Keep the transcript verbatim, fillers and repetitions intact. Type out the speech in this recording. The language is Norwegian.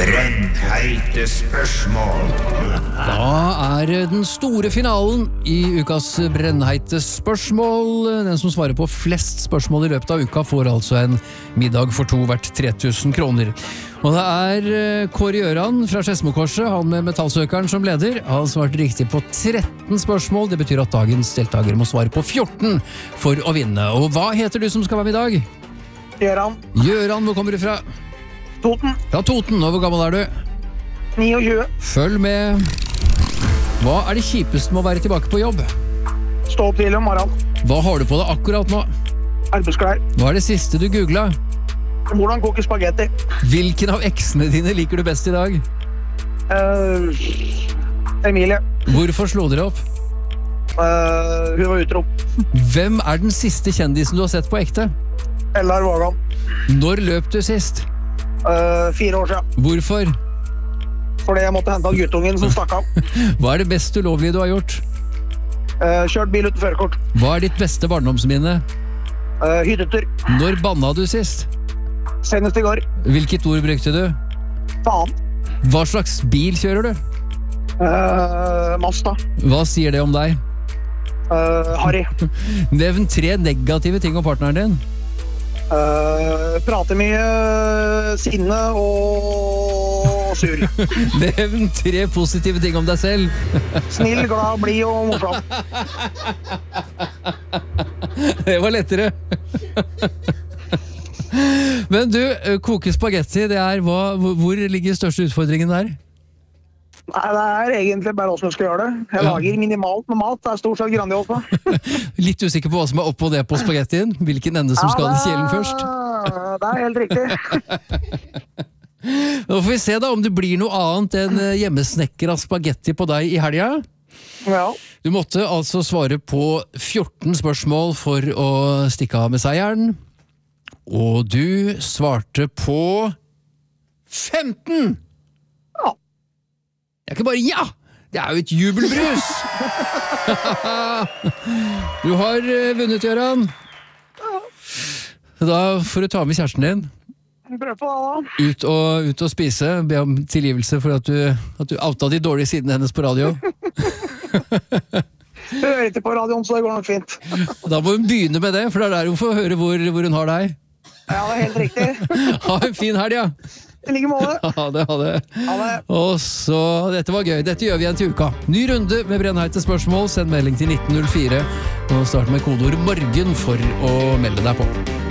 Brennheite spørsmål. Da er den store finalen i ukas brennheite spørsmål. Den som svarer på flest spørsmål i løpet av uka får altså en middag for to verdt tre tusen kroner. Og det er Kåre Gjøran fra Skedsmokorset, han med metallsøkeren som leder. Han svarte riktig på tretten spørsmål. Det betyr at dagens deltaker må svare på fjorten for å vinne. Og hva heter du som skal være med i dag? Gjøran. Gjøran, hvor kommer du fra? Toten. Fra Toten, og hvor gammel er du? niogtjue. Følg med. Hva er det kjipeste med å være tilbake på jobb? Stå opp tidlig om morgenen. Hva har du på deg akkurat nå? Arbeidsklær. Hva er det siste du googlet? Hvordan koke spagetti? Hvilken av eksene dine liker du best i dag? Uh, Emilie. Hvorfor slo dere opp? Uh, hun var utro. Hvem er den siste kjendisen du har sett på ekte? Ellar Vågan. Når løp du sist? Uh, fire år siden. Hvorfor? Fordi jeg måtte hente av guttungen som stakk av. Hva er det best ulovlige du har gjort? Uh, kjørt bil uten førerkort. Hva er ditt beste barndomsminne? Uh, hyttetur. Når banna du sist? Senest i går. Hvilket ord brukte du? Faen. Hva slags bil kjører du? Uh, Mazda. Hva sier det om deg? Uh, Harry. Nevn tre negative ting om partneren din. Uh, prater mye, sinne og sur. Nevn tre positive ting om deg selv. Snill, glad, blid og morsom. Det var lettere. Men du, koke spagetti, det er hva, hvor ligger største utfordringen der? Nei, det er egentlig bare hvordan du skal gjøre det. Jeg Ja. lager minimalt med mat, det er stort sett Grandiosa. Litt usikker på hva som er opp og ned på spagettien. Hvilken ende som skal i kjelen først. Det er helt riktig. Nå får vi se da om det blir noe annet enn hjemmesnekker av spagetti på deg i helga. Ja. Du måtte altså svare på fjorten spørsmål for å stikke av med seieren. Og du svarte på femten! Ja. Det er ikke bare ja! Det er jo et jubelbrus! Du har eh, vunnet, Gjøran. Da får du ta med kjæresten din. Prøv på det da. Ut og, ut og spise. Be om tilgivelse for at du, at du outa de dårlige sidene hennes på radio. Du hører ikke på radioen, så det går nok fint. Da må hun begynne med det, for det er der hun får høre hvor, hvor hun har deg. Ja, det er helt riktig. Ha en fin helg, ja! I like måte. Ha det, ha det. Ha det. Og så, dette var gøy. Dette gjør vi igjen til uka. Ny runde med brennheite spørsmål. Send melding til nitten null fire og start med kodeord morgen for å melde deg på.